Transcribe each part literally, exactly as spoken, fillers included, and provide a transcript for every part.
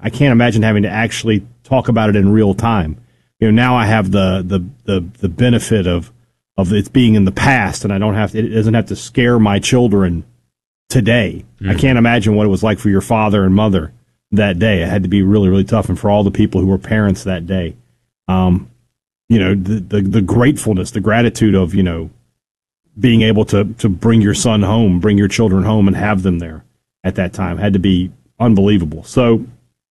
I can't imagine having to actually talk about it in real time. You know, now I have the the the, the benefit of of it being in the past, and I don't have to, it doesn't have to scare my children today. Mm. I can't imagine what it was like for your father and mother that day. It had to be really, really tough, and for all the people who were parents that day. Um, you know, the, the the gratefulness, the gratitude of, you know, being able to to bring your son home, bring your children home, and have them there at that time had to be unbelievable. So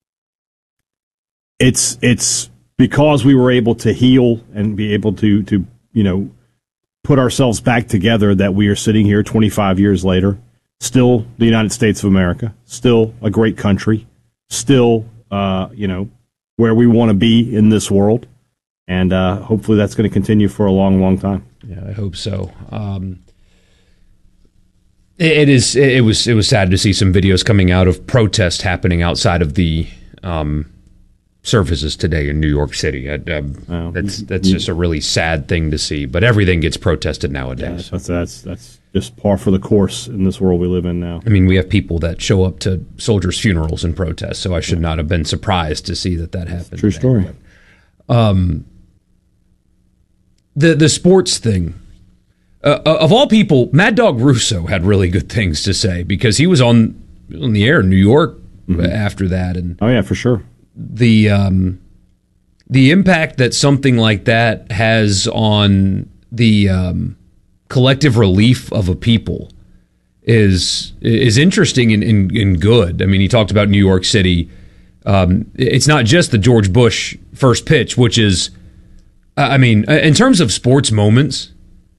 it's it's because we were able to heal and be able to to you know put ourselves back together that we are sitting here twenty-five years later, still the United States of America, still a great country, still uh, you know where we want to be in this world. And uh, hopefully that's going to continue for a long, long time. Yeah, I hope so. Um, it, it is. It was. It was sad to see some videos coming out of protest happening outside of the um, services today in New York City. I, uh, well, that's that's you, just a really sad thing to see. But everything gets protested nowadays. Yeah, that's that's that's just par for the course in this world we live in now. I mean, we have people that show up to soldiers' funerals and protest. So I should yeah. not have been surprised to see that that happened. True today. story. But, um. The the sports thing, uh, of all people, Mad Dog Russo had really good things to say because he was on on the air in New York mm-hmm. after that, and oh yeah, for sure. The um, the impact that something like that has on the um, collective relief of a people is is interesting and, and, and good. I mean, he talked about New York City. Um, it's not just the George Bush first pitch, which is. I mean, in terms of sports moments,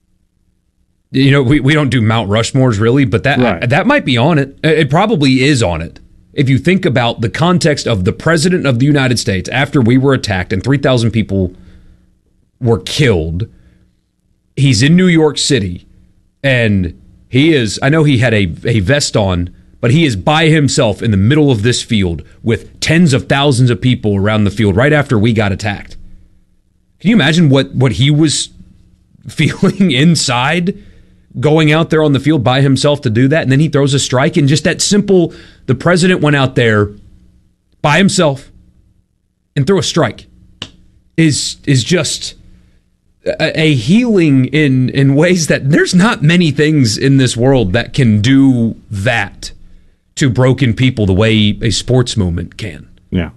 you know, we, we don't do Mount Rushmores really, but that right. that might be on it. It probably is on it. If you think about the context of the President of the United States after we were attacked and three thousand people were killed, he's in New York City, and he is, I know he had a, a vest on, but he is by himself in the middle of this field with tens of thousands of people around the field right after we got attacked. Can you imagine what, what he was feeling inside going out there on the field by himself to do that? And then he throws a strike, and just that simple, the president went out there by himself and threw a strike is is just a, a healing in, in ways that there's not many things in this world that can do that to broken people the way a sports moment can. Yeah.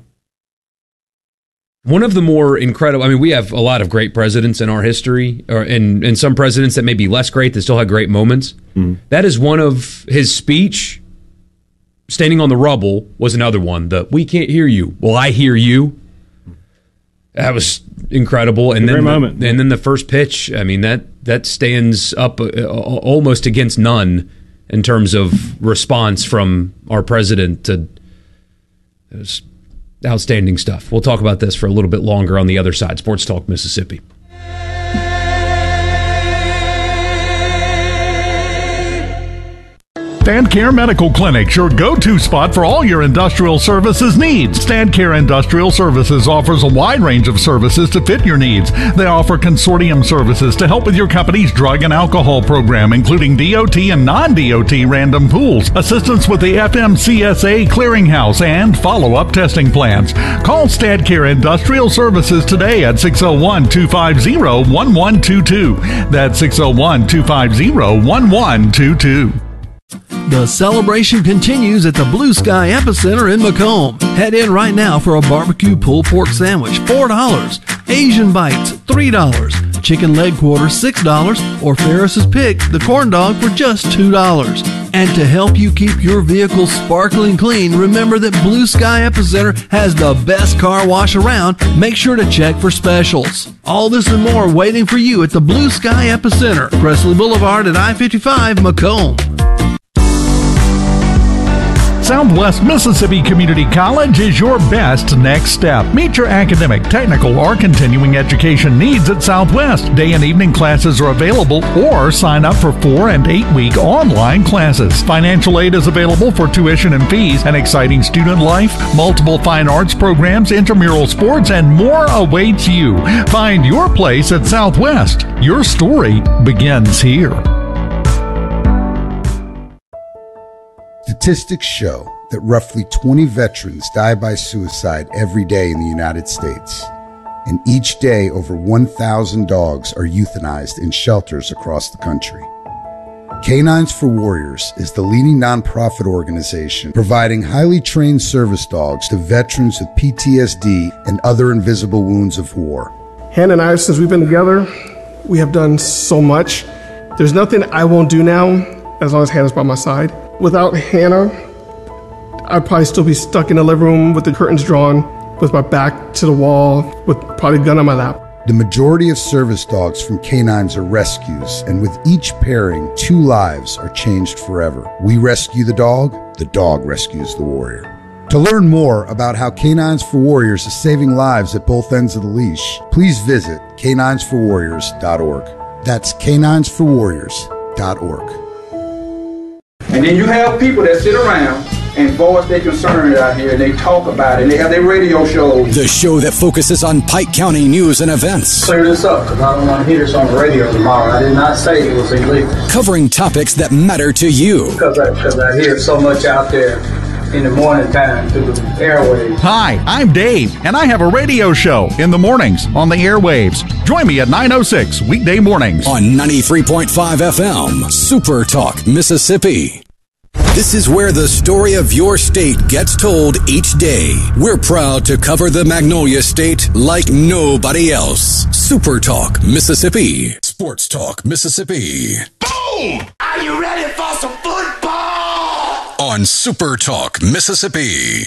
One of the more incredible, I mean, we have a lot of great presidents in our history, or and, and some presidents that may be less great that still had great moments. Mm. That is one of his speech. Standing on the rubble was another one. The "we can't hear you." Well, I hear you. That was incredible. And then, great moment. The, and then the first pitch. I mean, that that stands up uh, almost against none in terms of response from our president. To it was outstanding stuff. We'll talk about this for a little bit longer on the other side. Sports Talk Mississippi. StandCare Medical Clinics, your go-to spot for all your industrial services needs. StandCare Industrial Services offers a wide range of services to fit your needs. They offer consortium services to help with your company's drug and alcohol program, including D O T and non-D O T random pools, assistance with the F M C S A clearinghouse, and follow-up testing plans. Call StandCare Industrial Services today at six oh one, two five oh, one one two two. That's six oh one, two five oh, one one two two. The celebration continues at the Blue Sky Epicenter in Macomb. Head in right now for a barbecue pulled pork sandwich, four dollars. Asian bites, three dollars. Chicken leg quarter, six dollars. Or Ferris's Pick, the corn dog, for just two dollars. And to help you keep your vehicle sparkling clean, remember that Blue Sky Epicenter has the best car wash around. Make sure to check for specials. All this and more waiting for you at the Blue Sky Epicenter, Presley Boulevard at I fifty-five, Macomb. Southwest Mississippi Community College is your best next step. Meet your academic, technical, or continuing education needs at Southwest. Day and evening classes are available, or sign up for four and eight week online classes. Financial aid is available for tuition and fees, an exciting student life, multiple fine arts programs, intramural sports, and more awaits you. Find your place at Southwest. Your story begins here. Statistics show that roughly twenty veterans die by suicide every day in the United States. And each day, over one thousand dogs are euthanized in shelters across the country. Canines for Warriors is the leading nonprofit organization providing highly trained service dogs to veterans with P T S D and other invisible wounds of war. Hannah and I, since we've been together, we have done so much. There's nothing I won't do now as long as Hannah's by my side. Without Hannah, I'd probably still be stuck in the living room with the curtains drawn, with my back to the wall, with probably a gun on my lap. The majority of service dogs from canines are rescues, and with each pairing, two lives are changed forever. We rescue the dog, the dog rescues the warrior. To learn more about how Canines for Warriors is saving lives at both ends of the leash, please visit canines for warriors dot org. That's canines for warriors dot org. And then you have people that sit around and voice their concerns out here, and they talk about it, and they have their radio shows. The show that focuses on Pike County news and events. Clear this up, because I don't want to hear this on the radio tomorrow. I did not say it was illegal. Covering topics that matter to you. Because I, because I hear so much out there in the morning time through the airwaves. Hi, I'm Dave, and I have a radio show in the mornings on the airwaves. Join me at nine oh six weekday mornings. On ninety-three point five F M, Super Talk, Mississippi. This is where the story of your state gets told each day. We're proud to cover the Magnolia State like nobody else. Super Talk, Mississippi. Sports Talk, Mississippi. Boom! Are you ready for some football? On Super Talk, Mississippi.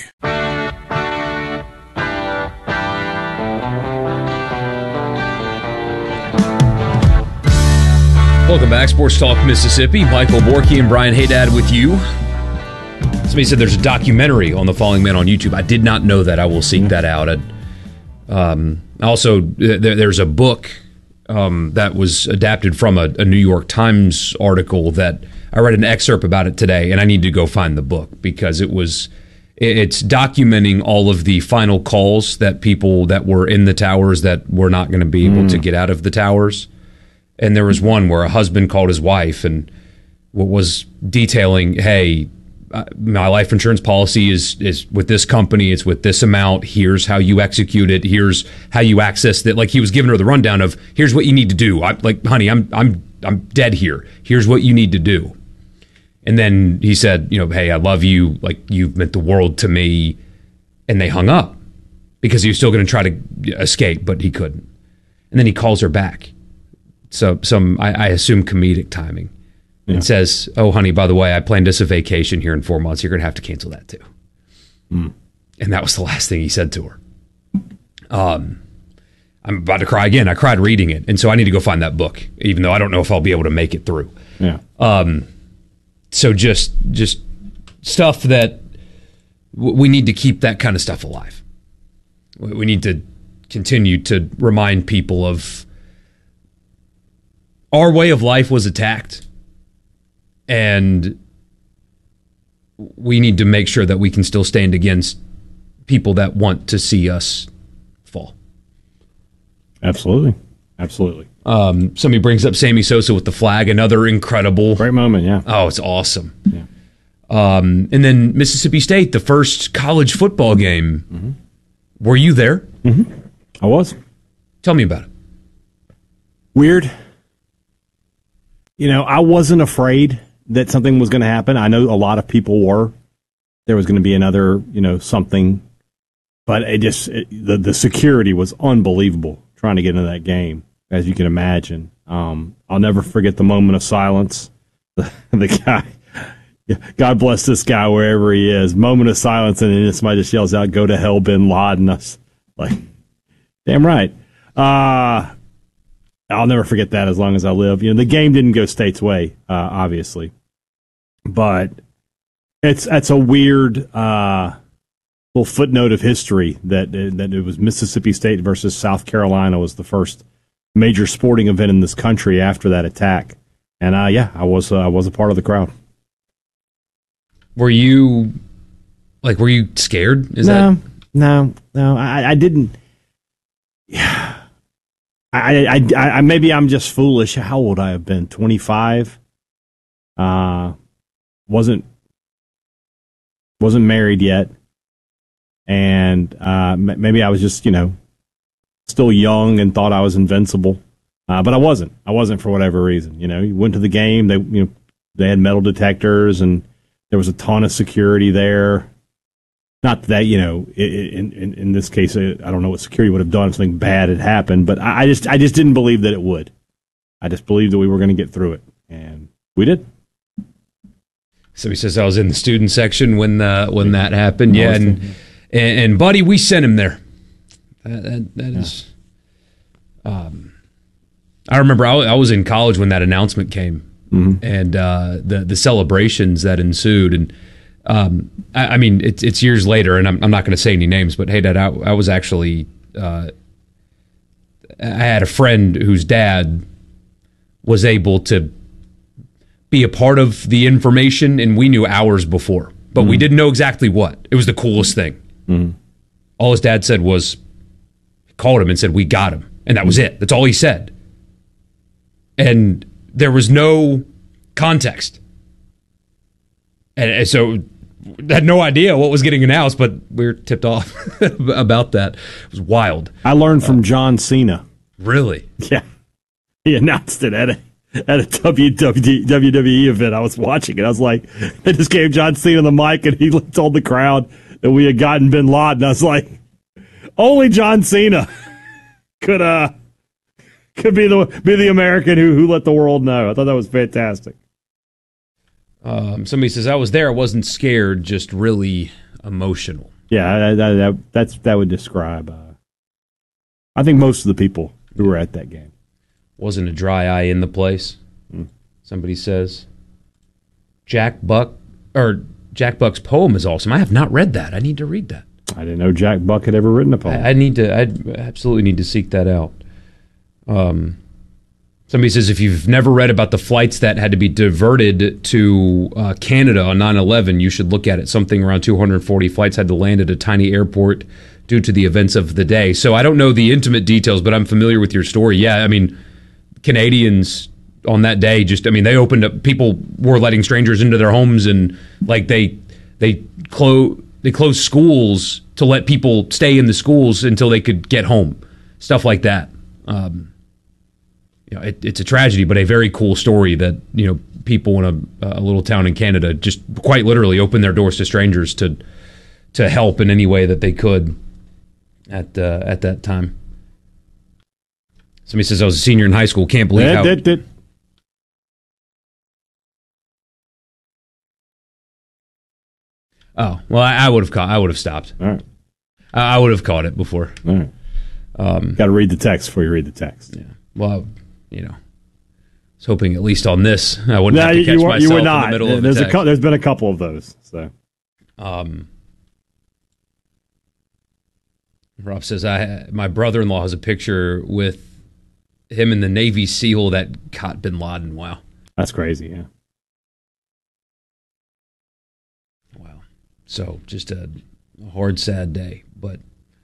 Welcome back, Sports Talk Mississippi. Michael Borky and Brian Haydad with you. Somebody said there's a documentary on the Falling Man on YouTube. I did not know that. I will seek that out. I, um, also, there, there's a book um, that was adapted from a, a New York Times article that I read an excerpt about it today, and I need to go find the book because it was it's documenting all of the final calls that people that were in the towers that were not going to be able mm. to get out of the towers. And there was one where a husband called his wife and was detailing, hey, my life insurance policy is is with this company. It's with this amount. Here's how you execute it. Here's how you access it. Like he was giving her the rundown of, here's what you need to do. I, like, honey, I'm I'm I'm dead here. Here's what you need to do. And then he said, you know, hey, I love you. Like, you've meant the world to me. And they hung up because he was still going to try to escape, but he couldn't. And then he calls her back. So some, I, I assume, comedic timing. Yeah. And says, oh, honey, by the way, I planned us a vacation here in four months. You're going to have to cancel that too. Mm. And that was the last thing he said to her. Um, I'm about to cry again. I cried reading it. And so I need to go find that book, even though I don't know if I'll be able to make it through. Yeah. Um, so just, just stuff that w- we need to keep that kind of stuff alive. We need to continue to remind people of our way of life was attacked, and we need to make sure that we can still stand against people that want to see us fall. Absolutely. Absolutely. Um, somebody brings up Sammy Sosa with the flag, another incredible... Great moment, yeah. Oh, it's awesome. Yeah. Um, and then Mississippi State, the first college football game. Mm-hmm. Were you there? Mm-hmm. I was. Tell me about it. Weird. You know, I wasn't afraid that something was going to happen. I know a lot of people were. There was going to be another, you know, something. But it just, it, the, the security was unbelievable trying to get into that game, as you can imagine. Um, I'll never forget the moment of silence. The, the guy, God bless this guy wherever he is. Moment of silence, and then somebody just yells out, go to hell, Bin Laden. I was like, damn right. Uh I'll never forget that as long as I live. You know, the game didn't go State's way, uh, obviously, but it's that's a weird uh, little footnote of history that that it was Mississippi State versus South Carolina was the first major sporting event in this country after that attack, and uh, yeah, I was uh, I was a part of the crowd. Were you like? Were you scared? Is no, that no, no. I, I didn't. Yeah. I, I, I, maybe I'm just foolish. How old I have been? twenty-five. Uh, wasn't wasn't married yet, and uh, m- maybe I was just, you know, still young and thought I was invincible, uh, but I wasn't. I wasn't for whatever reason. You know, you went to the game. They, you know, they had metal detectors, and there was a ton of security there. Not that, you know, in in, in this case, I don't know what security would have done if something bad had happened, but I just I just didn't believe that it would. I just believed that we were going to get through it, and we did. So he says I was in the student section when uh, when that happened. Yeah, and, and and buddy, we sent him there. That that, that yeah. is. Um, I remember I, I was in college when that announcement came, mm-hmm. and uh, the the celebrations that ensued, and um, I, I mean it's it's years later, and I'm I'm not going to say any names, but hey, Dad, I, I was actually uh, I had a friend whose dad was able to be a part of the information, and we knew hours before, but mm-hmm. we didn't know exactly what. It was the coolest thing. Mm-hmm. All his dad said was, called him and said, "We got him," and that was it. That's all he said. And there was no context, and, and so had no idea what was getting announced, but we were tipped off about that. It was wild. I learned from uh, John Cena. Really? Yeah, he announced it at a at a W W E event. I was watching it. I was like, they just gave John Cena the mic, and he told the crowd that we had gotten Bin Laden. I was like, only John Cena could uh could be the be the American who who let the world know. I thought that was fantastic. Um, somebody says I was there. I wasn't scared, just really emotional. Yeah, that, that, that's that would describe. Uh, I think most of the people who were at that game. Wasn't a dry eye in the place. Mm. Somebody says Jack Buck or Jack Buck's poem is awesome. I have not read that. I need to read that. I didn't know Jack Buck had ever written a poem. I, I need to. I absolutely need to seek that out. Um, somebody says if you've never read about the flights that had to be diverted to uh, Canada on nine eleven, you should look at it. Something around two hundred forty flights had to land at a tiny airport due to the events of the day. So I don't know the intimate details, but I'm familiar with your story. Yeah, I mean, Canadians on that day just, I mean, they opened up, people were letting strangers into their homes, and like they they closed they closed schools to let people stay in the schools until they could get home, stuff like that. Um, you know, it, it's a tragedy, but a very cool story that, you know, people in a, a little town in Canada just quite literally opened their doors to strangers to to help in any way that they could at uh, at that time. Somebody says I was a senior in high school. Can't believe that, how. That, that. Oh well, I, I would have caught. I would have stopped. All right. I, I would have caught it before. All right. Um, Got to read the text before you read the text. Yeah. Well, you know, I was hoping at least on this I wouldn't no, have to catch you were, myself you were not. in the middle of there's the text. A, there's been a couple of those. So. Um. Rob says I my brother-in-law has a picture with him and the Navy SEAL that caught Bin Laden. Wow, that's crazy. Yeah. Wow. So just a hard, sad day, but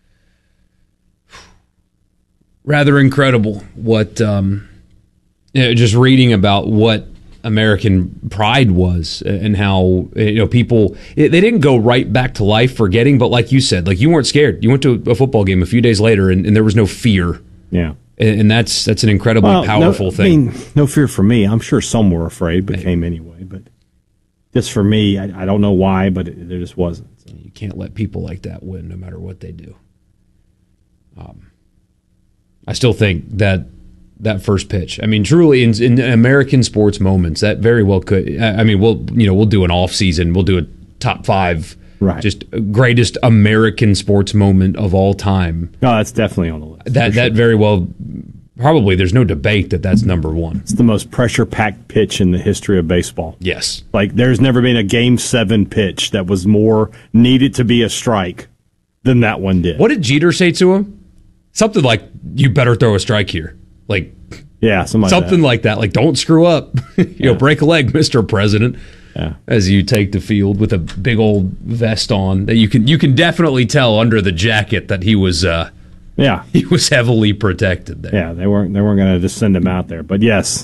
rather incredible. What um, you know, just reading about what American pride was and how, you know, people, they didn't go right back to life forgetting, but like you said, like you weren't scared. You went to a football game a few days later and, and there was no fear. Yeah. And, and that's that's an incredibly well, powerful no, thing. I mean, no fear for me. I'm sure some were afraid, but came anyway. But just for me, I, I don't know why, but it, there just wasn't. So. You can't let people like that win no matter what they do. Um, I still think that that first pitch. I mean, truly, in, in American sports moments, that very well could. I mean, we'll you know we'll do an off season. We'll do a top five, right? Just greatest American sports moment of all time. No, that's definitely on the list. That that sure. very well, probably. There's no debate that that's number one. It's the most pressure packed pitch in the history of baseball. Yes, like there's never been a Game Seven pitch that was more needed to be a strike than that one did. What did Jeter say to him? Something like, "You better throw a strike here." Like, yeah, something, something like, that. like that. Like, don't screw up. you yeah. know, break a leg, Mister President. Yeah. As you take the field with a big old vest on, that you can you can definitely tell under the jacket that he was. Uh, yeah, he was heavily protected there. Yeah, they weren't they weren't going to just send him out there. But yes,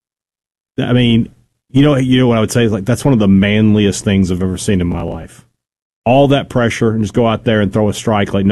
I mean, you know, you know what I would say is like that's one of the manliest things I've ever seen in my life. all that pressure and just go out there and throw a strike like